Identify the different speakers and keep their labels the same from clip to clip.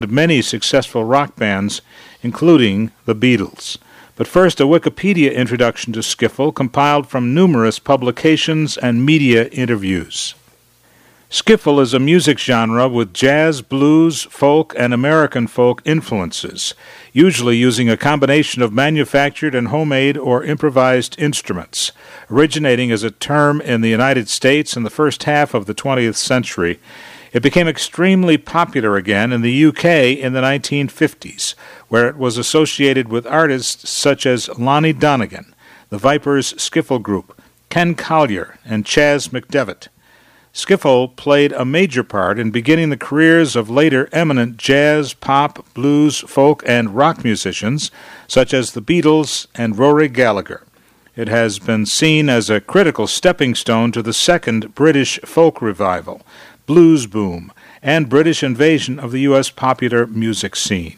Speaker 1: many successful rock bands, including the Beatles. But first, a Wikipedia introduction to skiffle compiled from numerous publications and media interviews. Skiffle is a music genre with jazz, blues, folk, and American folk influences, usually using a combination of manufactured and homemade or improvised instruments. Originating as a term in the United States in the first half of the 20th century, it became extremely popular again in the UK in the 1950s, where it was associated with artists such as Lonnie Donegan, the Vipers Skiffle Group, Ken Collier, and Chas McDevitt. Skiffle played a major part in beginning the careers of later eminent jazz, pop, blues, folk, and rock musicians such as the Beatles and Rory Gallagher. It has been seen as a critical stepping stone to the second British folk revival, blues boom, and British invasion of the U.S. popular music scene.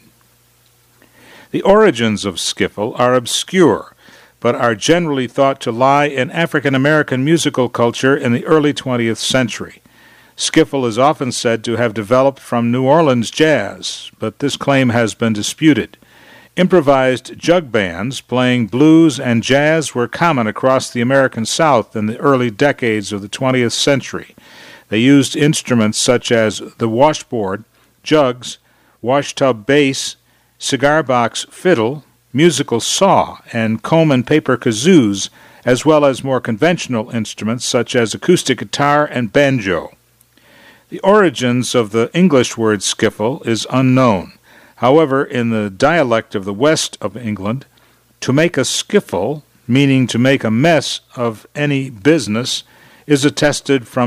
Speaker 1: The origins of skiffle are obscure, but are generally thought to lie in African American musical culture in the early 20th century. Skiffle is often said to have developed from New Orleans jazz, but this claim has been disputed. Improvised jug bands playing blues and jazz were common across the American South in the early decades of the 20th century. They used instruments such as the washboard, jugs, washtub bass, cigar box fiddle, musical saw, and comb and paper kazoos, as well as more conventional instruments such as acoustic guitar and banjo. The origins of the English word skiffle is unknown. However, in the dialect of the west of England, to make a skiffle, meaning to make a mess of any business, is attested from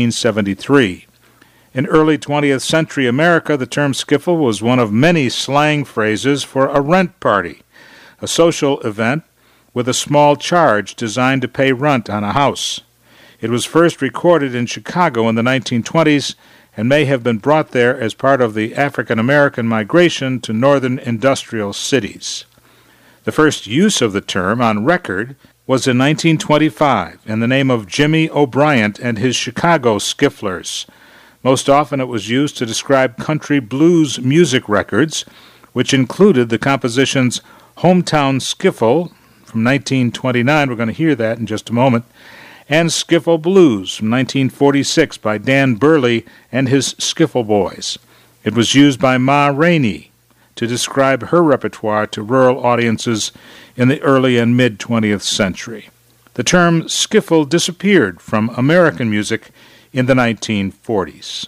Speaker 1: 1873. In early 20th century America, the term skiffle was one of many slang phrases for a rent party, a social event with a small charge designed to pay rent on a house. It was first recorded in Chicago in the 1920s and may have been brought there as part of the African American migration to northern industrial cities. The first use of the term on record was in 1925 in the name of Jimmy O'Bryant and his Chicago Skifflers. Most often it was used to describe country blues music records, which included the compositions Hometown Skiffle from 1929, we're going to hear that in just a moment, and Skiffle Blues from 1946 by Dan Burley and his Skiffle Boys. It was used by Ma Rainey to describe her repertoire to rural audiences in the early and mid-20th century. The term skiffle disappeared from American music in the 1940s.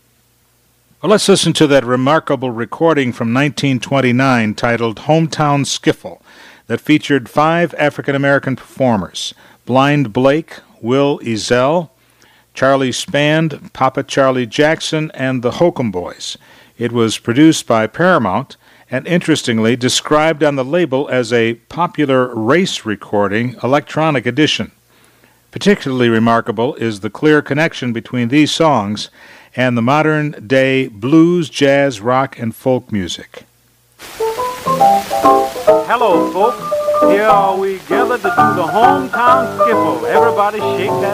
Speaker 1: Well, let's listen to that remarkable recording from 1929 titled Hometown Skiffle that featured 5 African-American performers: Blind Blake, Will Ezell, Charlie Spand, Papa Charlie Jackson, and the Hokum Boys. It was produced by Paramount and, interestingly, described on the label as a popular race recording electronic edition. Particularly remarkable is the clear connection between these songs and the modern-day blues, jazz, rock, and folk music.
Speaker 2: Hello, folks. Here are we gathered to do the hometown skiffle. Everybody shake that